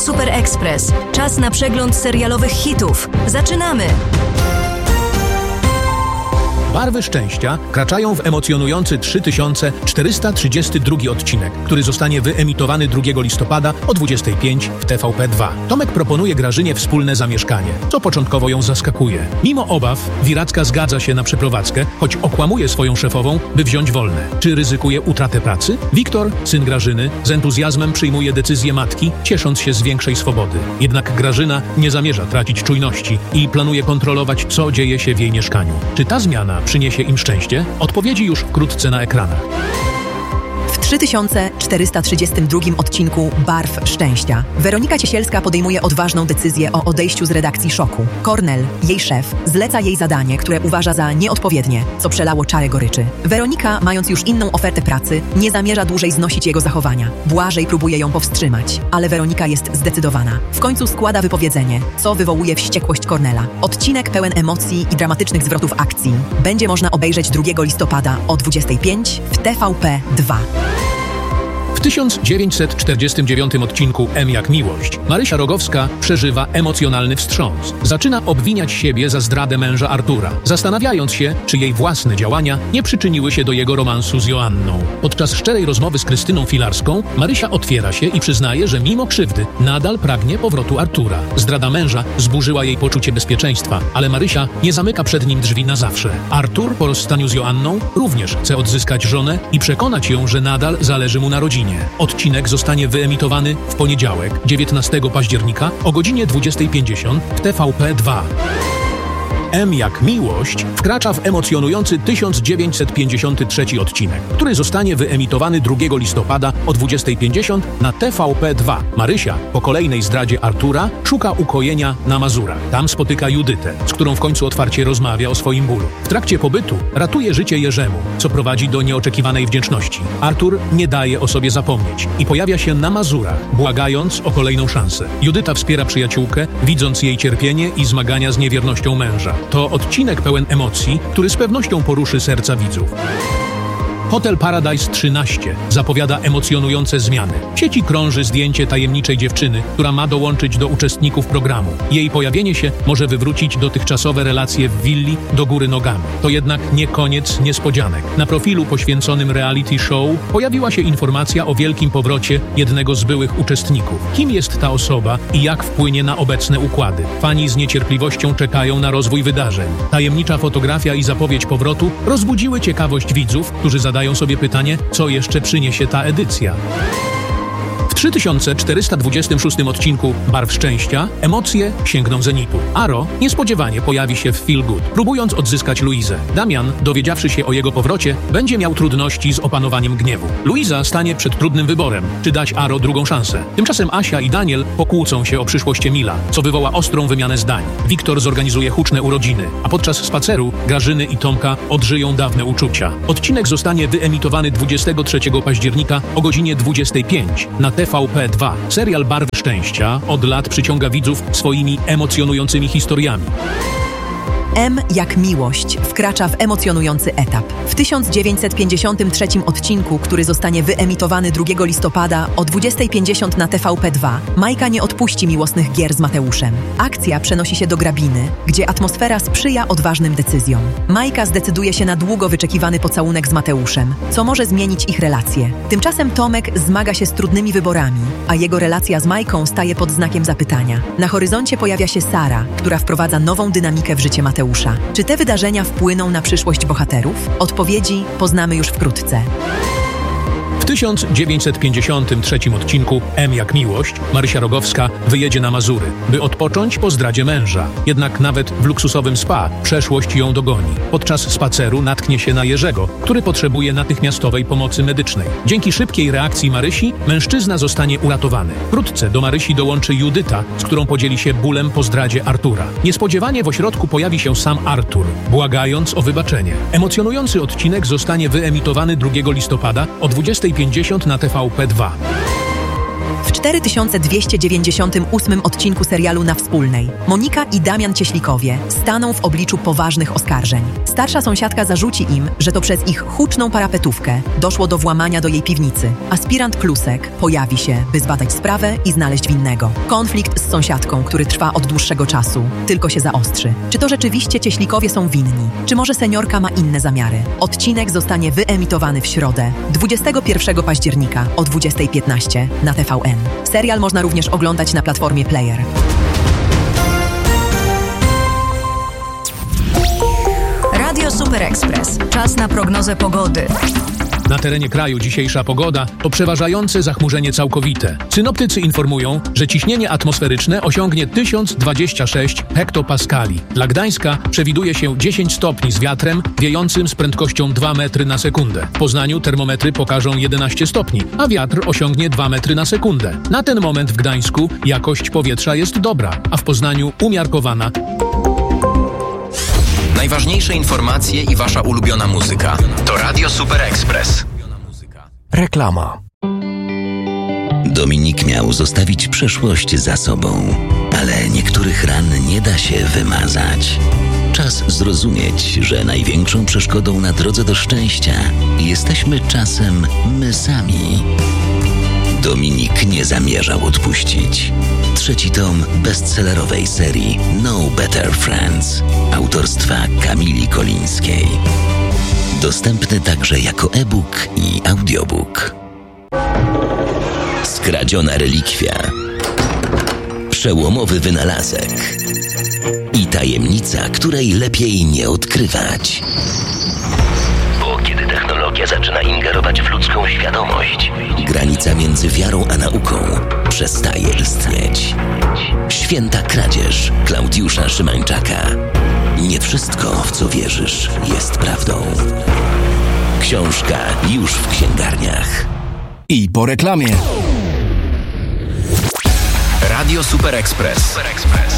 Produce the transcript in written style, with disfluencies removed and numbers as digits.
Super Express. Czas na przegląd serialowych hitów. Zaczynamy! Barwy szczęścia kraczają w emocjonujący 3432 odcinek, który zostanie wyemitowany 2 listopada o 25 w TVP2. Tomek proponuje Grażynie wspólne zamieszkanie, co początkowo ją zaskakuje. Mimo obaw, Wiracka zgadza się na przeprowadzkę, choć okłamuje swoją szefową, by wziąć wolne. Czy ryzykuje utratę pracy? Wiktor, syn Grażyny, z entuzjazmem przyjmuje decyzję matki, ciesząc się z większej swobody. Jednak Grażyna nie zamierza tracić czujności i planuje kontrolować, co dzieje się w jej mieszkaniu. Czy ta zmiana przyniesie im szczęście? Odpowiedzi już wkrótce na ekranach. W 3432 odcinku Barw szczęścia Weronika Ciesielska podejmuje odważną decyzję o odejściu z redakcji Szoku. Kornel, jej szef, zleca jej zadanie, które uważa za nieodpowiednie, co przelało czarę goryczy. Weronika, mając już inną ofertę pracy, nie zamierza dłużej znosić jego zachowania. Błażej próbuje ją powstrzymać, ale Weronika jest zdecydowana. W końcu składa wypowiedzenie, co wywołuje wściekłość Kornela. Odcinek pełen emocji i dramatycznych zwrotów akcji będzie można obejrzeć 2 listopada o 25 w TVP2. W 1949 odcinku M jak miłość Marysia Rogowska przeżywa emocjonalny wstrząs. Zaczyna obwiniać siebie za zdradę męża Artura, zastanawiając się, czy jej własne działania nie przyczyniły się do jego romansu z Joanną. Podczas szczerej rozmowy z Krystyną Filarską Marysia otwiera się i przyznaje, że mimo krzywdy nadal pragnie powrotu Artura. Zdrada męża zburzyła jej poczucie bezpieczeństwa, ale Marysia nie zamyka przed nim drzwi na zawsze. Artur po rozstaniu z Joanną również chce odzyskać żonę i przekonać ją, że nadal zależy mu na rodzinie. Odcinek zostanie wyemitowany w poniedziałek, 19 października o godzinie 20:50 w TVP2. M jak miłość wkracza w emocjonujący 1953 odcinek, który zostanie wyemitowany 2 listopada o 20:50 na TVP2. Marysia po kolejnej zdradzie Artura szuka ukojenia na Mazurach. Tam spotyka Judytę, z którą w końcu otwarcie rozmawia o swoim bólu. W trakcie pobytu ratuje życie Jerzemu, co prowadzi do nieoczekiwanej wdzięczności. Artur nie daje o sobie zapomnieć i pojawia się na Mazurach, błagając o kolejną szansę. Judyta wspiera przyjaciółkę, widząc jej cierpienie i zmagania z niewiernością męża. To odcinek pełen emocji, który z pewnością poruszy serca widzów. Hotel Paradise 13 zapowiada emocjonujące zmiany. W sieci krąży zdjęcie tajemniczej dziewczyny, która ma dołączyć do uczestników programu. Jej pojawienie się może wywrócić dotychczasowe relacje w willi do góry nogami. To jednak nie koniec niespodzianek. Na profilu poświęconym reality show pojawiła się informacja o wielkim powrocie jednego z byłych uczestników. Kim jest ta osoba i jak wpłynie na obecne układy? Fani z niecierpliwością czekają na rozwój wydarzeń. Tajemnicza fotografia i zapowiedź powrotu rozbudziły ciekawość widzów, którzy zadają sobie pytanie, co jeszcze przyniesie ta edycja. W 3426 odcinku Barw szczęścia emocje sięgną zenitu. Aro niespodziewanie pojawi się w Feel Good, próbując odzyskać Luizę. Damian, dowiedziawszy się o jego powrocie, będzie miał trudności z opanowaniem gniewu. Luiza stanie przed trudnym wyborem, czy dać Aro drugą szansę. Tymczasem Asia i Daniel pokłócą się o przyszłość Emila, co wywoła ostrą wymianę zdań. Wiktor zorganizuje huczne urodziny, a podczas spaceru Grażyny i Tomka odżyją dawne uczucia. Odcinek zostanie wyemitowany 23 października o godzinie 25 na TVP2. Serial Barwy szczęścia od lat przyciąga widzów swoimi emocjonującymi historiami. M jak miłość wkracza w emocjonujący etap. W 1953 odcinku, który zostanie wyemitowany 2 listopada o 20:50 na TVP2, Majka nie odpuści miłosnych gier z Mateuszem. Akcja przenosi się do Grabiny, gdzie atmosfera sprzyja odważnym decyzjom. Majka zdecyduje się na długo wyczekiwany pocałunek z Mateuszem, co może zmienić ich relacje. Tymczasem Tomek zmaga się z trudnymi wyborami, a jego relacja z Majką staje pod znakiem zapytania. Na horyzoncie pojawia się Sara, która wprowadza nową dynamikę w życie Mateusza. Czy te wydarzenia wpłyną na przyszłość bohaterów? Odpowiedzi poznamy już wkrótce. W 1953 odcinku M jak miłość Marysia Rogowska wyjedzie na Mazury, by odpocząć po zdradzie męża. Jednak nawet w luksusowym spa przeszłość ją dogoni. Podczas spaceru natknie się na Jerzego, który potrzebuje natychmiastowej pomocy medycznej. Dzięki szybkiej reakcji Marysi mężczyzna zostanie uratowany. Wkrótce do Marysi dołączy Judyta, z którą podzieli się bólem po zdradzie Artura. Niespodziewanie w ośrodku pojawi się sam Artur, błagając o wybaczenie. Emocjonujący odcinek zostanie wyemitowany 2 listopada o 20:50 na TVP2. W 4298 odcinku serialu Na Wspólnej Monika i Damian Cieślikowie staną w obliczu poważnych oskarżeń. Starsza sąsiadka zarzuci im, że to przez ich huczną parapetówkę doszło do włamania do jej piwnicy. Aspirant Klusek pojawi się, by zbadać sprawę i znaleźć winnego. Konflikt z sąsiadką, który trwa od dłuższego czasu, tylko się zaostrzy. Czy to rzeczywiście Cieślikowie są winni? Czy może seniorka ma inne zamiary? Odcinek zostanie wyemitowany w środę, 21 października o 20:15 na TVN. Serial można również oglądać na platformie Player. Radio Super Express. Czas na prognozę pogody. Na terenie kraju dzisiejsza pogoda to przeważające zachmurzenie całkowite. Synoptycy informują, że ciśnienie atmosferyczne osiągnie 1026 hektopaskali. Dla Gdańska przewiduje się 10 stopni z wiatrem wiejącym z prędkością 2 metry na sekundę. W Poznaniu termometry pokażą 11 stopni, a wiatr osiągnie 2 metry na sekundę. Na ten moment w Gdańsku jakość powietrza jest dobra, a w Poznaniu umiarkowana. Najważniejsze informacje i wasza ulubiona muzyka. To Radio Super Express. Reklama. Dominik miał zostawić przeszłość za sobą, ale niektórych ran nie da się wymazać. Czas zrozumieć, że największą przeszkodą na drodze do szczęścia jesteśmy czasem my sami. Dominik nie zamierzał odpuścić. 3. tom bestsellerowej serii No Better Friends autorstwa Kamili Kolińskiej. Dostępny także jako e-book i audiobook. Skradziona relikwia. Przełomowy wynalazek. I tajemnica, której lepiej nie odkrywać. Bo kiedy technologia zaczyna ingerować w ludzką świadomość, granica między wiarą a nauką przestaje istnieć. Święta kradzież Klaudiusza Szymańczaka. Nie wszystko, w co wierzysz, jest prawdą. Książka już w księgarniach. I po reklamie. Radio Super Express.